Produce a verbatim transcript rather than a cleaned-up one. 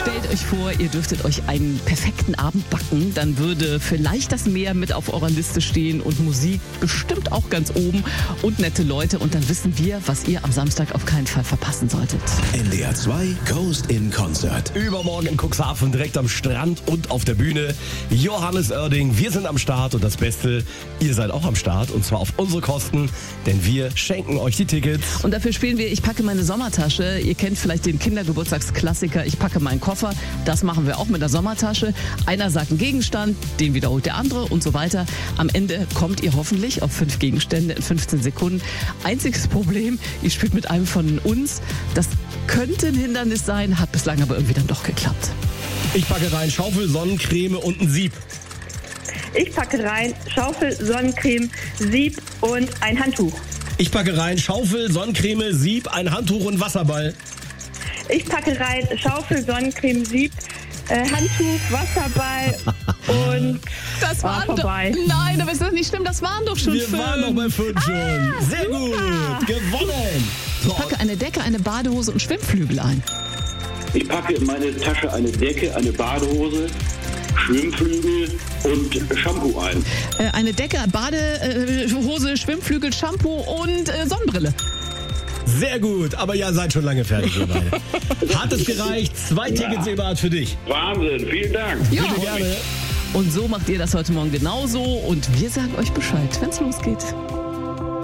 Stellt euch vor, ihr dürftet euch einen perfekten Abend backen, dann würde vielleicht das Meer mit auf eurer Liste stehen und Musik bestimmt auch ganz oben und nette Leute und dann wissen wir, was ihr am Samstag auf keinen Fall verpassen solltet. N D R zwei Coast in Concert. Übermorgen in Cuxhaven, direkt am Strand und auf der Bühne. Johannes Oerding, wir sind am Start und das Beste, ihr seid auch am Start und zwar auf unsere Kosten, denn wir schenken euch die Tickets. Und dafür spielen wir Ich packe meine Sommertasche. Ihr kennt vielleicht den Kindergeburtstagsklassiker Ich packe meinen Koffer. Das machen wir auch mit der Sommertasche. Einer sagt einen Gegenstand, den wiederholt der andere und so weiter. Am Ende kommt ihr hoffentlich auf fünf Gegenstände in fünfzehn Sekunden. Einziges Problem, ihr spielt mit einem von uns. Das könnte ein Hindernis sein, hat bislang aber irgendwie dann doch geklappt. Ich packe rein Schaufel, Sonnencreme und ein Sieb. Ich packe rein Schaufel, Sonnencreme, Sieb und ein Handtuch. Ich packe rein Schaufel, Sonnencreme, Sieb, ein Handtuch und Wasserball. Ich packe rein Schaufel, Sonnencreme, Sieb, äh, Handtuch, Wasserball und Das war waren doch, vorbei. nein, aber ist das nicht schlimm? Das waren doch schon Wir fünf. waren noch bei fünf schon. Ah, Sehr gut, gewonnen. Ich packe eine Decke, eine Badehose und Schwimmflügel ein. Ich packe in meine Tasche eine Decke, eine Badehose, Schwimmflügel und Shampoo ein. Äh, eine Decke, Badehose, Schwimmflügel, Shampoo und äh, Sonnenbrille. Sehr gut, aber ja, seid schon lange fertig, ihr beide. Hat es gereicht? Zwei Tickets, Eberhard, für dich. Wahnsinn, vielen Dank. Ja. Bitte gerne. Und so macht ihr das heute Morgen genauso und wir sagen euch Bescheid, wenn es losgeht.